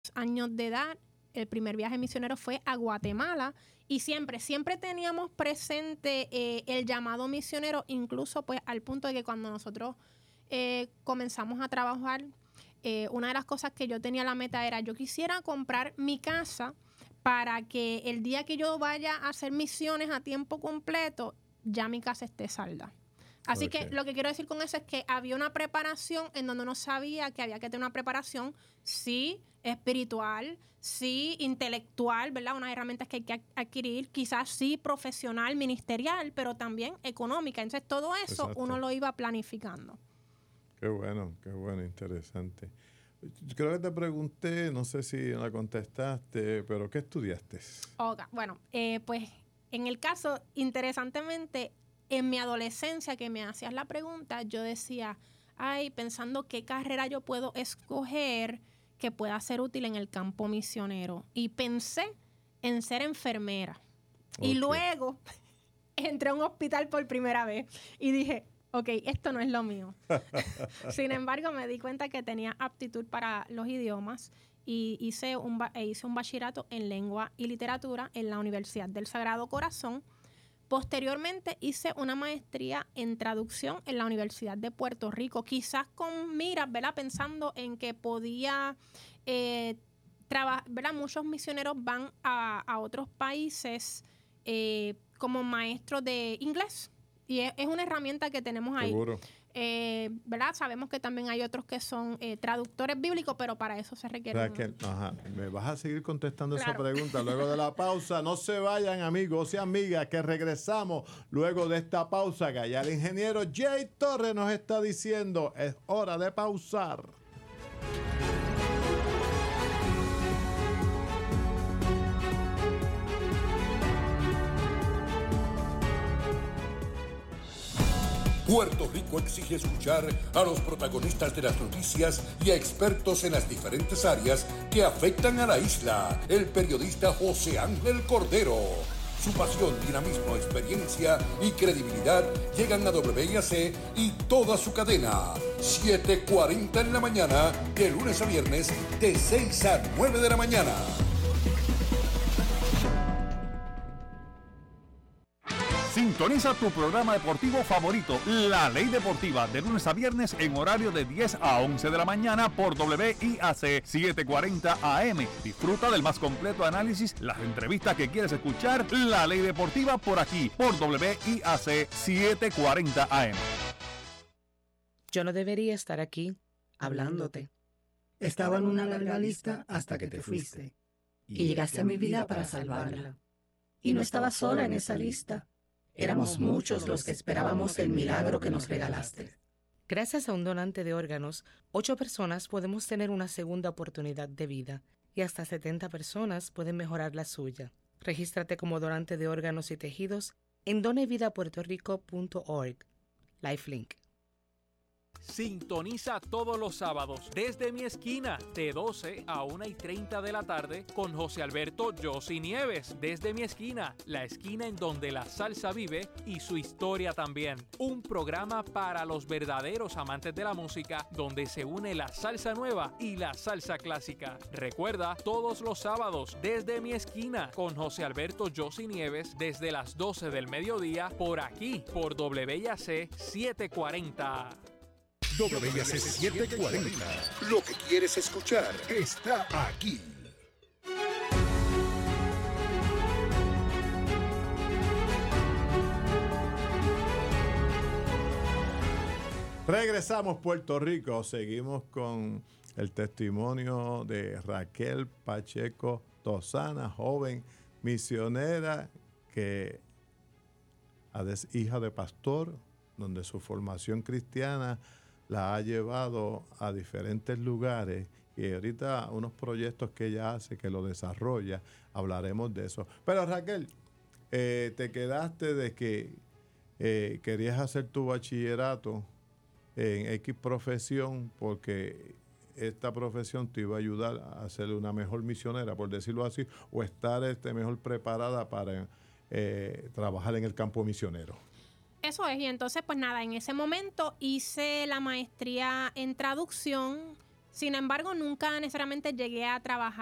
años de edad, el primer viaje misionero fue a Guatemala y siempre teníamos presente el llamado misionero, incluso pues al punto de que cuando nosotros comenzamos a trabajar, una de las cosas que yo tenía la meta era yo quisiera comprar mi casa para que el día que yo vaya a hacer misiones a tiempo completo, ya mi casa esté salda. Así que lo que quiero decir con eso es que había una preparación en donde uno sabía que había que tener una preparación, sí, espiritual, sí, intelectual, ¿verdad? Unas herramientas que hay que adquirir, quizás sí, profesional, ministerial, pero también económica. Entonces, todo eso uno lo iba planificando. Qué bueno, interesante. Creo que te pregunté, no sé si la contestaste, pero ¿qué estudiaste? Okay. Bueno, pues en el caso, interesantemente, en mi adolescencia que me hacías la pregunta, yo decía, pensando qué carrera yo puedo escoger que pueda ser útil en el campo misionero. Y pensé en ser enfermera. Y luego entré a un hospital por primera vez y dije, esto no es lo mío. Sin embargo, me di cuenta que tenía aptitud para los idiomas y hice un bachillerato en lengua y literatura en la Universidad del Sagrado Corazón. Posteriormente hice una maestría en traducción en la Universidad de Puerto Rico, quizás con miras, ¿verdad? Pensando en que podía trabajar, ¿verdad? Muchos misioneros van a otros países como maestros de inglés. Y es una herramienta que tenemos ahí. Seguro. ¿Verdad? Sabemos que también hay otros que son traductores bíblicos, pero para eso se requiere. Raquel, me vas a seguir contestando esa pregunta luego de la pausa. No se vayan, amigos y amigas, que regresamos luego de esta pausa. Que ya el ingeniero Jay Torres nos está diciendo, es hora de pausar. Puerto Rico exige escuchar a los protagonistas de las noticias y a expertos en las diferentes áreas que afectan a la isla. El periodista José Ángel Cordero. Su pasión, dinamismo, experiencia y credibilidad llegan a WIAC y toda su cadena. 7:40 en la mañana, de lunes a viernes, de 6 a 9 de la mañana. Sintoniza tu programa deportivo favorito, La Ley Deportiva, de lunes a viernes en horario de 10 a 11 de la mañana por WIAC 740 AM. Disfruta del más completo análisis, las entrevistas que quieres escuchar, La Ley Deportiva por aquí, por WIAC 740 AM. Yo no debería estar aquí hablándote. Estaba en una larga lista hasta que te fuiste. Y llegaste a mi vida para salvarla. Y no estaba sola en esa lista. Éramos muchos los que esperábamos el milagro que nos regalaste. Gracias a un donante de órganos, 8 personas podemos tener una segunda oportunidad de vida y hasta 70 personas pueden mejorar la suya. Regístrate como donante de órganos y tejidos en donevidapuertorico.org. Lifelink. Sintoniza todos los sábados desde mi esquina de 12 a 1:30 de la tarde con José Alberto Yossi Nieves. Desde mi esquina, la esquina en donde la salsa vive y su historia también. Un programa para los verdaderos amantes de la música donde se une la salsa nueva y la salsa clásica. Recuerda, todos los sábados desde mi esquina con José Alberto Yossi Nieves desde las 12 del mediodía por aquí, por WIAC 740. WIAC 740. Lo que quieres escuchar está aquí. Regresamos Puerto Rico. Seguimos con el testimonio de Raquel Pacheco Tosana, joven misionera que es hija de pastor, donde su formación cristiana la ha llevado a diferentes lugares y ahorita unos proyectos que ella hace, que lo desarrolla, hablaremos de eso. Pero Raquel, te quedaste de que querías hacer tu bachillerato en X profesión porque esta profesión te iba a ayudar a ser una mejor misionera, por decirlo así, o estar mejor preparada para trabajar en el campo misionero. Eso es, y entonces pues nada, en ese momento hice la maestría en traducción Sin embargo, nunca necesariamente llegué a trabajar